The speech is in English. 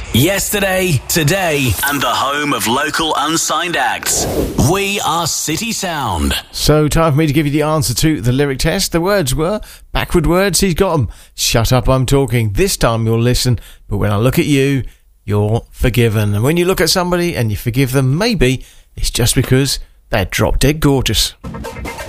Yesterday, today, and the home of local unsigned acts. We are City Sound. So, time for me to give you the answer to the lyric test. The words were, backward words, he's got them. Shut up, I'm talking. This time you'll listen, but when I look at you, you're forgiven. And when you look at somebody and you forgive them, maybe it's just because they're drop dead gorgeous.